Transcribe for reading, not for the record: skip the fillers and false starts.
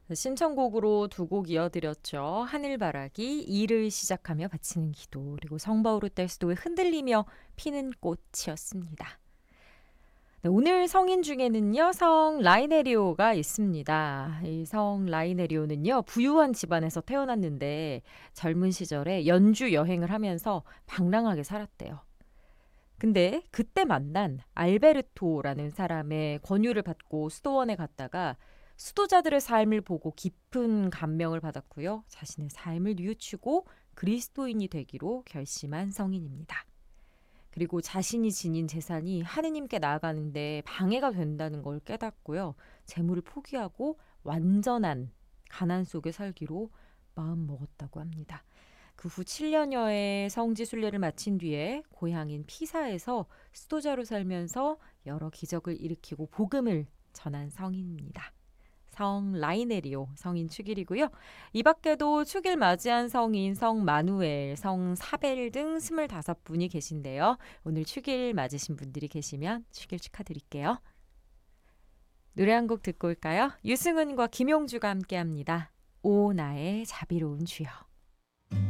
신청곡으로 두 곡 이어드렸죠. 하늘바라기, 일을 시작하며 바치는 기도, 그리고 성바오르타 수도에 흔들리며 피는 꽃이었습니다. 네, 오늘 성인 중에는요, 성 라이네리오가 있습니다. 이 성 라이네리오는요, 부유한 집안에서 태어났는데 젊은 시절에 연주 여행을 하면서 방랑하게 살았대요. 근데 그때 만난 알베르토라는 사람의 권유를 받고 수도원에 갔다가 수도자들의 삶을 보고 깊은 감명을 받았고요. 자신의 삶을 뉘우치고 그리스도인이 되기로 결심한 성인입니다. 그리고 자신이 지닌 재산이 하느님께 나아가는데 방해가 된다는 걸 깨닫고요. 재물을 포기하고 완전한 가난 속에 살기로 마음먹었다고 합니다. 그 후 7년여의 성지 순례를 마친 뒤에 고향인 피사에서 수도자로 살면서 여러 기적을 일으키고 복음을 전한 성인입니다. 성 라이네리오 성인 축일이고요. 이 밖에도 축일 맞이한 성인 성 마누엘, 성 사벨 등 25분이 계신데요. 오늘 축일 맞으신 분들이 계시면 축일 축하드릴게요. 노래 한 곡 듣고 올까요? 유승은과 김용주가 함께합니다. 오 나의 자비로운 주여.